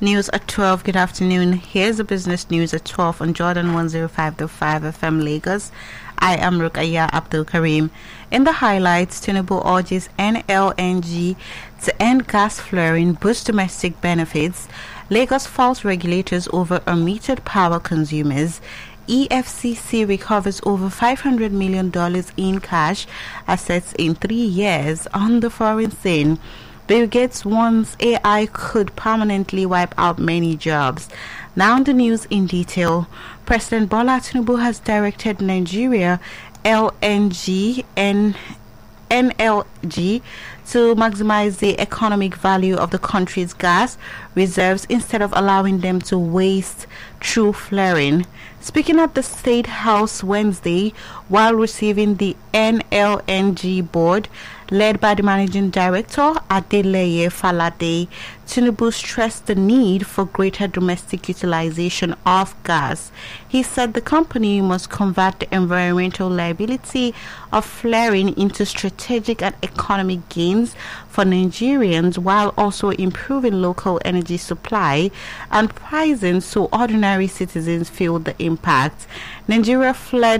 News at 12. Good afternoon. Here's the business news at 12 on Jordan 105.5 FM Lagos. I am Rukaya Abdul Karim. In the highlights, Tinubu urges NLNG to end gas flaring, boost domestic benefits. Lagos faults regulators over unmetered power consumers. EFCC recovers over $500 million in cash assets in 3 years on the foreign scene. Bill Gates warns AI could permanently wipe out many jobs. Now the news in detail. President Bola Tinubu has directed Nigeria LNG and NLG to maximize the economic value of the country's gas reserves instead of allowing them to waste through flaring. Speaking at the State House Wednesday while receiving the NLNG board led by the Managing Director Adeleye Falade, Tinubu stressed the need for greater domestic utilization of gas. He said the company must convert the environmental liability of flaring into strategic and economic gains for Nigerians while also improving local energy supply and pricing so ordinary citizens feel the impact. Nigeria fled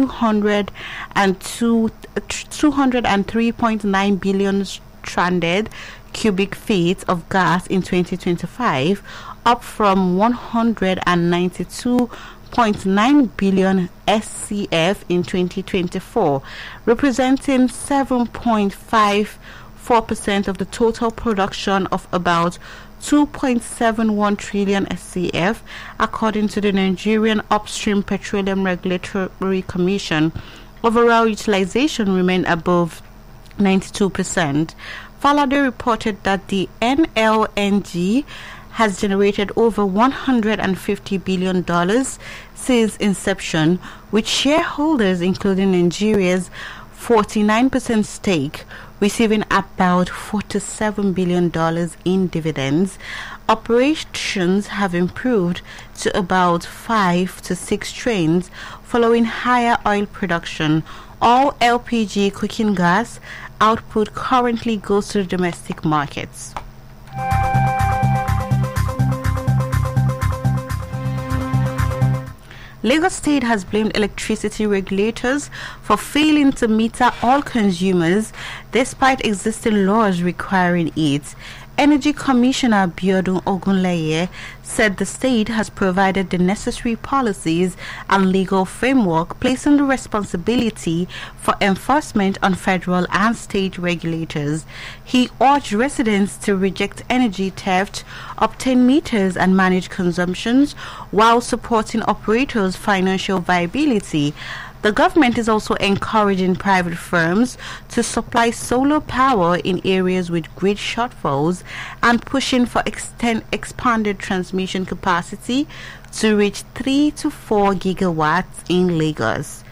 203.9 billion stranded cubic feet of gas in 2025, up from 192.9 billion SCF in 2024, representing 7.54% of the total production of about 2.71 trillion SCF, according to the Nigerian Upstream Petroleum Regulatory Commission. Overall utilization remained above 92%. Falade reported that the NLNG has generated over $150 billion since inception, with shareholders including Nigeria's 49% stake receiving about $47 billion in dividends. Operations have improved to about 5 to 6 trains following higher oil production. All LPG cooking gas output currently goes to the domestic markets. Lagos State has blamed electricity regulators for failing to meter all consumers despite existing laws requiring it. Energy Commissioner Biodun Ogunleye said the state has provided the necessary policies and legal framework, placing the responsibility for enforcement on federal and state regulators. He urged residents to reject energy theft, obtain meters and manage consumptions while supporting operators' financial viability. The government is also encouraging private firms to supply solar power in areas with grid shortfalls and pushing for expanded transmission capacity to reach 3 to 4 gigawatts in Lagos.